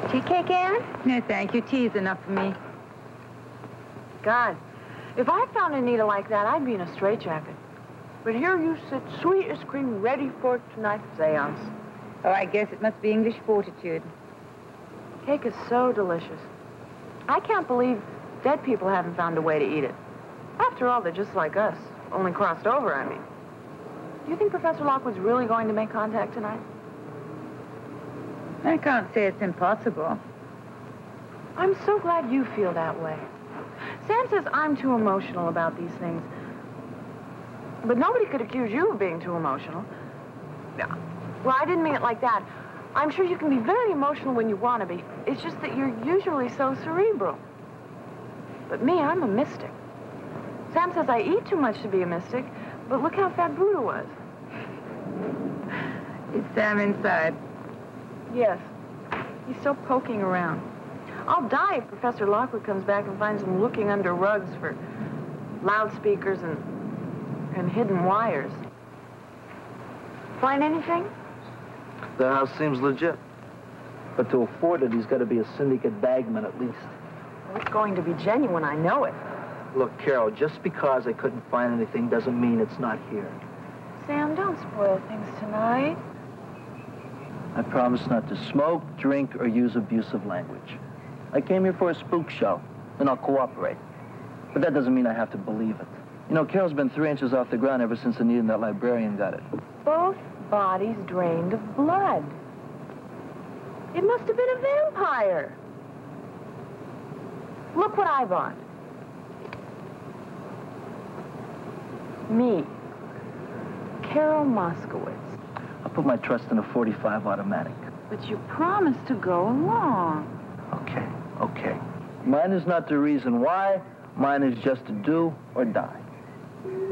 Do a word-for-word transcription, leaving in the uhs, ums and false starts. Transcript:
Tea cake, Anne? No, thank you. Tea's enough for me. God, if I found Anita like that, I'd be in a straitjacket. But here you sit, sweet as cream, ready for tonight's seance. Oh, I guess it must be English fortitude. Cake is so delicious. I can't believe dead people haven't found a way to eat it. After all, they're just like us, only crossed over, I mean. Do you think Professor Lockwood's really going to make contact tonight? I can't say it's impossible. I'm so glad you feel that way. Sam says I'm too emotional about these things. But nobody could accuse you of being too emotional. Yeah. Well, I didn't mean it like that. I'm sure you can be very emotional when you want to be. It's just that you're usually so cerebral. But me, I'm a mystic. Sam says I eat too much to be a mystic, but look how fat Buddha was. Is Sam inside? Yes. He's still poking around. I'll die if Professor Lockwood comes back and finds him looking under rugs for loudspeakers and, and hidden wires. Find anything? The house seems legit. But to afford it, he's got to be a syndicate bagman at least. Well, it's going to be genuine, I know it. Look, Carol, just because I couldn't find anything doesn't mean it's not here. Sam, don't spoil things tonight. I promise not to smoke, drink, or use abusive language. I came here for a spook show, and I'll cooperate. But that doesn't mean I have to believe it. You know, Carol's been three inches off the ground ever since Anita and that librarian got it. Both bodies drained of blood. It must have been a vampire. Look what I bought. Me, Carol Moskowitz. I'll put my trust in a forty-five automatic. But you promised to go along. Okay, okay. Mine is not the reason why. Mine is just to do or die.